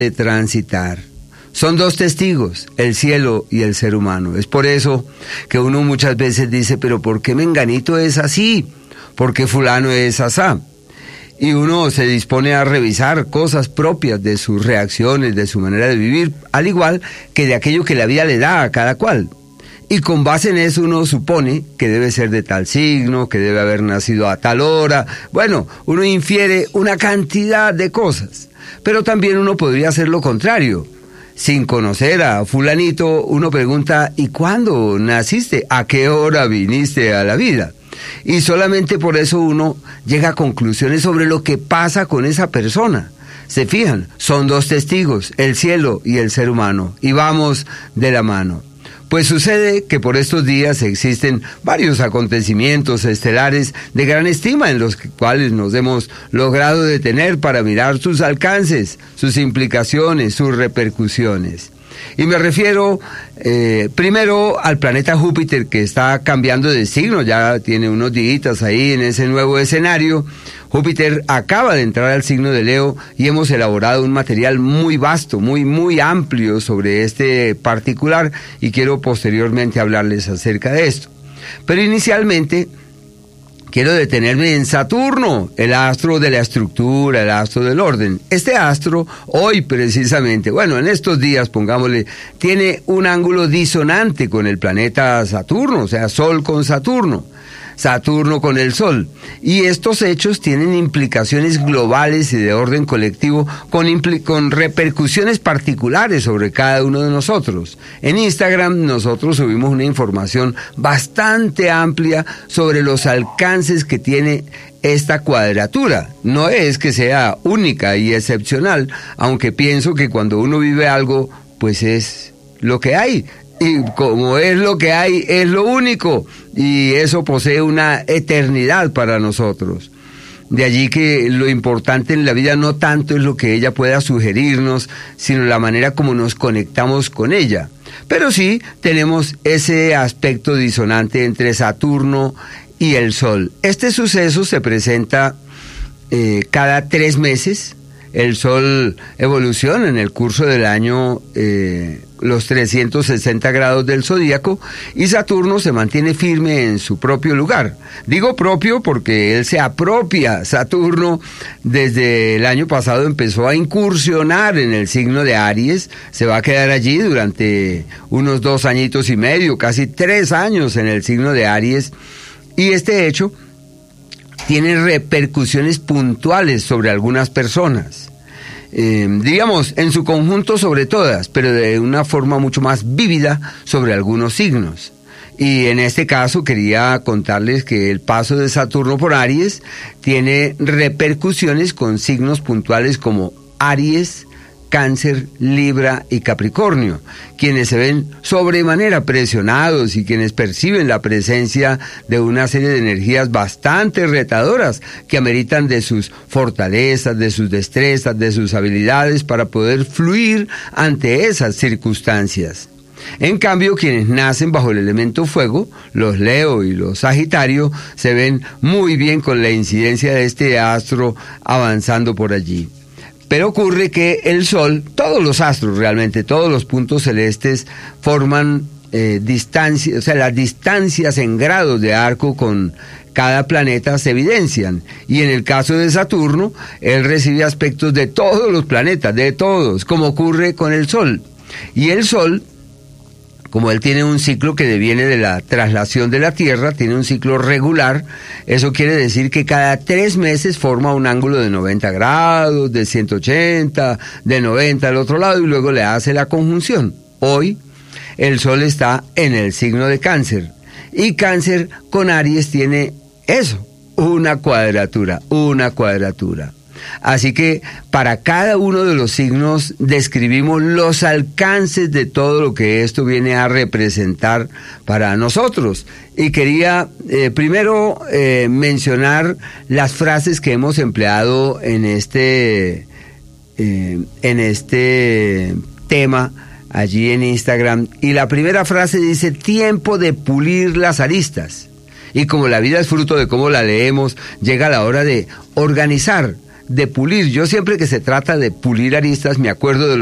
de transitar. Son dos testigos, el cielo y el ser humano. Es por eso que uno muchas veces dice, pero ¿por qué menganito es así? ¿Por qué fulano es asá? Y uno se dispone a revisar cosas propias de sus reacciones, de su manera de vivir, al igual que de aquello que la vida le da a cada cual. Y con base en eso uno supone que debe ser de tal signo, que debe haber nacido a tal hora. Bueno, uno infiere una cantidad de cosas. Pero también uno podría hacer lo contrario. Sin conocer a fulanito, uno pregunta, ¿y cuándo naciste? ¿A qué hora viniste a la vida? Y solamente por eso uno llega a conclusiones sobre lo que pasa con esa persona. ¿Se fijan? Son dos testigos, el cielo y el ser humano, y vamos de la mano. Pues sucede que por estos días existen varios acontecimientos estelares de gran estima en los cuales nos hemos logrado detener para mirar sus alcances, sus implicaciones, sus repercusiones. Y me refiero primero al planeta Júpiter, que está cambiando de signo, ya tiene unos días ahí en ese nuevo escenario. Júpiter acaba de entrar al signo de Leo y hemos elaborado un material muy vasto, muy amplio sobre este particular, y quiero posteriormente hablarles acerca de esto. Pero inicialmente quiero detenerme en Saturno, el astro de la estructura, el astro del orden. Este astro, hoy precisamente, bueno, en estos días, pongámosle, tiene un ángulo disonante con el planeta Saturno, o sea, Sol con Saturno, Saturno con el Sol. Y estos hechos tienen implicaciones globales y de orden colectivo con repercusiones particulares sobre cada uno de nosotros. En Instagram nosotros subimos una información bastante amplia sobre los alcances que tiene esta cuadratura. No es que sea única y excepcional, aunque pienso que cuando uno vive algo, pues es lo que hay. Y como es lo que hay, es lo único, y eso posee una eternidad para nosotros. De allí que lo importante en la vida no tanto es lo que ella pueda sugerirnos, sino la manera como nos conectamos con ella. Pero sí tenemos ese aspecto disonante entre Saturno y el Sol. Este suceso se presenta cada 3 meses. El Sol evoluciona en el curso del año los 360 grados del zodíaco, y Saturno se mantiene firme en su propio lugar. Digo propio porque él se apropia. Saturno desde el año pasado empezó a incursionar en el signo de Aries, se va a quedar allí durante unos 2 añitos y medio, casi 3 años en el signo de Aries, y este hecho tiene repercusiones puntuales sobre algunas personas. Digamos, en su conjunto sobre todas, pero de una forma mucho más vívida sobre algunos signos. Y en este caso quería contarles que el paso de Saturno por Aries tiene repercusiones con signos puntuales como Aries, Cáncer, Libra y Capricornio, quienes se ven sobremanera presionados y quienes perciben la presencia de una serie de energías bastante retadoras que ameritan de sus fortalezas, de sus destrezas, de sus habilidades para poder fluir ante esas circunstancias. En cambio, quienes nacen bajo el elemento fuego, los Leo y los Sagitario, se ven muy bien con la incidencia de este astro avanzando por allí. Pero ocurre que el Sol, todos los astros realmente, todos los puntos celestes forman distancias, o sea, las distancias en grados de arco con cada planeta se evidencian. Y en el caso de Saturno, él recibe aspectos de todos los planetas, de todos, como ocurre con el Sol. Y el Sol, como él tiene un ciclo que deviene de la traslación de la Tierra, tiene un ciclo regular, eso quiere decir que cada 3 meses forma un ángulo de 90 grados, de 180, de 90 al otro lado, y luego le hace la conjunción. Hoy, el Sol está en el signo de Cáncer, y Cáncer con Aries tiene eso, una cuadratura. Así que para cada uno de los signos describimos los alcances de todo lo que esto viene a representar para nosotros. Y quería primero mencionar las frases que hemos empleado en este tema allí en Instagram. Y la primera frase dice: tiempo de pulir las aristas. Y como la vida es fruto de cómo la leemos, llega la hora de organizar, de pulir. Yo siempre que se trata de pulir aristas me acuerdo de